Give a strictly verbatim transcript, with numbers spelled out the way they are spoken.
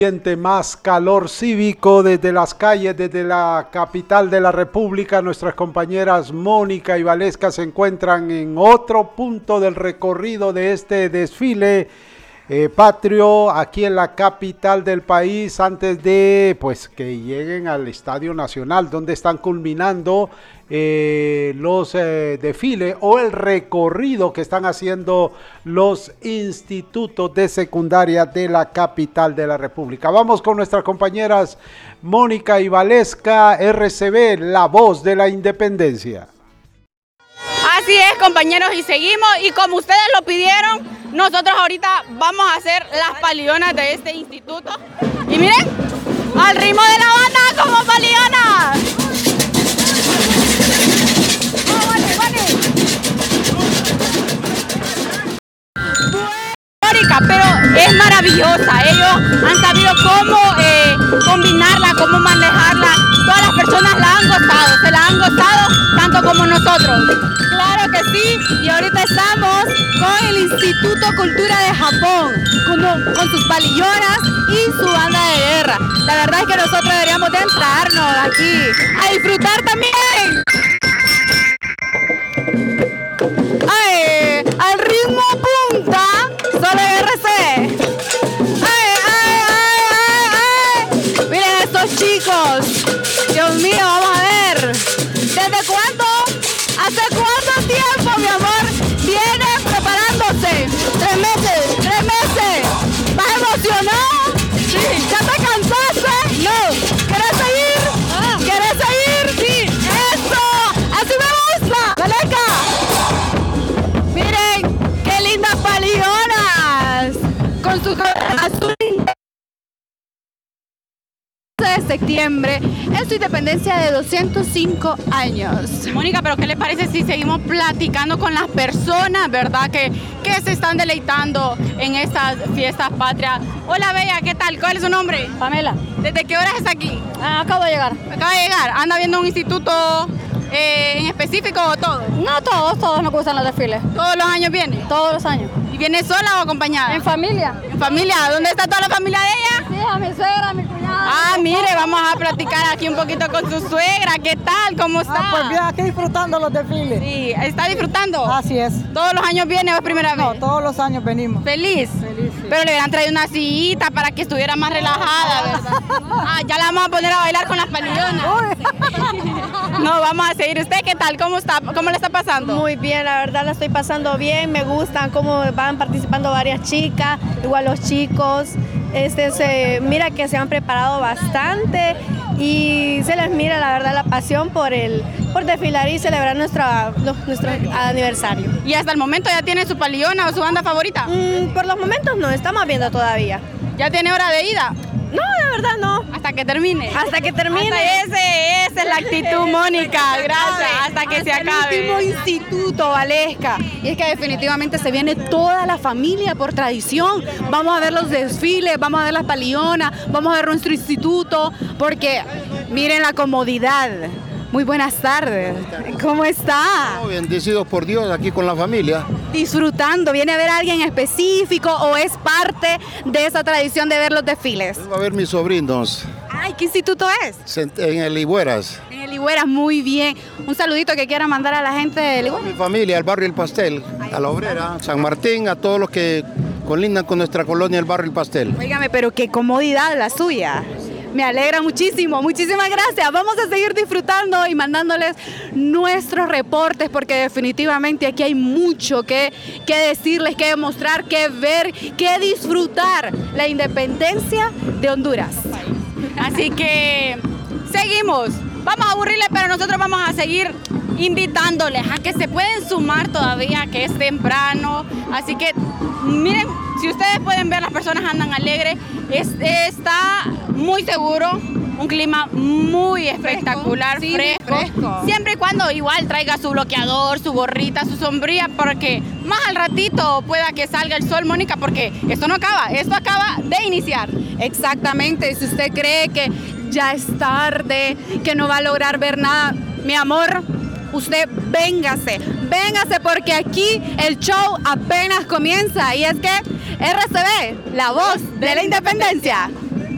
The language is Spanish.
Siente más calor cívico desde las calles, desde la capital de la República. Nuestras compañeras Mónica y Valesca se encuentran en otro punto del recorrido de este desfile eh, patrio aquí en la capital del país, antes de pues que lleguen al Estadio Nacional, donde están culminando eh, los eh, desfiles o el recorrido que están haciendo los institutos de secundaria de la capital de la República. Vamos con nuestras compañeras Mónica y Valesca, R C B, la voz de la independencia. Así es, compañeros, y seguimos, y como ustedes lo pidieron, nosotros ahorita vamos a hacer las palionas de este instituto. Y miren, al ritmo de la banda como palionas. ¡Oh, vale, vale! Mónica, pero es maravillosa. Ellos han sabido cómo eh, combinarla, cómo manejarla. Todas las personas la han gozado, se la han gozado tanto como nosotros. Claro que sí, y ahorita estamos con el Instituto Cultura de Japón, con, con sus palillonas y su banda de guerra. La verdad es que nosotros deberíamos de entrarnos aquí a disfrutar también. ¡Ay! Al ritmo punta, solo R C. ¡Ay, ay, ay, ay, ay! Miren estos chicos. Dios mío, vamos a ver. ¿Desde cuándo? ¿Hace cuánto tiempo, mi amor, vienen preparándose? Tres meses, tres meses. ¿Vas emocionado? Sí. ¿Ya te cansaste? No. ¿Quieres seguir? Ah. ¿Quieres seguir? Sí. ¡Eso! ¡Así me gusta! ¡Valesca! Miren, qué lindas palillonas. Con su azul de septiembre en su independencia de doscientos cinco años. Mónica, pero ¿qué le parece si seguimos platicando con las personas, verdad, que, que se están deleitando en estas fiestas patrias? Hola, bella, ¿qué tal? ¿Cuál es su nombre? Pamela. ¿Desde qué horas está aquí? Ah, acabo de llegar. Acaba de llegar. ¿Anda viendo un instituto eh, en específico o todo? No todos, todos nos gustan los desfiles. ¿Todos los años viene? Todos los años. ¿Y viene sola o acompañada? En familia. ¿En familia? ¿Dónde está toda la familia de ella? Sí, a mi suegra, a mi cuñada. Ah, mire, vamos a platicar aquí un poquito con su suegra. ¿Qué tal? ¿Cómo está? Ah, pues bien, aquí disfrutando los desfiles. Sí, ¿está disfrutando? Así es. ¿Todos los años viene o es primera No, vez? todos los años venimos. ¿Feliz? Feliz, sí. Pero le hubieran traído una sillita para que estuviera más relajada, ¿verdad? Ah, ya la vamos a poner a bailar con las palillonas. No, vamos a seguir. ¿Usted qué tal? ¿Cómo está? ¿Cómo le está pasando? Muy bien, la verdad la estoy pasando bien, me gustan cómo van participando varias chicas, igual los chicos. Este, se, mira que se han preparado bastante y se les mira la verdad la pasión por el por desfilar y celebrar nuestra, nuestro aniversario. ¿Y hasta el momento ya tiene su palillona o su banda favorita? Mm, por los momentos no, estamos viendo todavía. ¿Ya tiene hora de ida? No, la verdad no. Hasta que termine. Hasta que termine. Hasta ese, esa es la actitud, Mónica. Gracias. Hasta que se acabe. El último instituto, Valesca. Y es que definitivamente se viene toda la familia por tradición. Vamos a ver los desfiles, vamos a ver las palillonas, vamos a ver nuestro instituto, porque miren la comodidad. Muy buenas tardes. ¿Cómo está? Oh, bendecidos por Dios aquí con la familia. Disfrutando. ¿Viene a ver a alguien específico o es parte de esa tradición de ver los desfiles? Vengo a ver mis sobrinos. Ay, ¿qué instituto es? En el Higueras. En el Higueras, muy bien. Un saludito que quiera mandar a la gente del A Higueras. mi familia, al barrio El Pastel, a la Obrera, San Martín, a todos los que colindan con nuestra colonia, el barrio El Pastel. Óigame, pero qué comodidad la suya. Me alegra muchísimo, muchísimas gracias. Vamos a seguir disfrutando y mandándoles nuestros reportes porque definitivamente aquí hay mucho que, que decirles, que demostrar, que ver, que disfrutar la independencia de Honduras. Así que seguimos. Vamos a aburrirles, pero nosotros vamos a seguir invitándoles a que se pueden sumar todavía, que es temprano. Así que miren, si ustedes pueden ver, las personas andan alegres. Es, está muy seguro, un clima muy espectacular, sí, fresco, fresco. Siempre y cuando igual traiga su bloqueador, su gorrita, su sombrilla, porque más al ratito pueda que salga el sol, Mónica, porque esto no acaba, esto acaba de iniciar. Exactamente, si usted cree que ya es tarde, que no va a lograr ver nada, mi amor, usted véngase, véngase porque aquí el show apenas comienza y es que R C B, la voz de la independencia.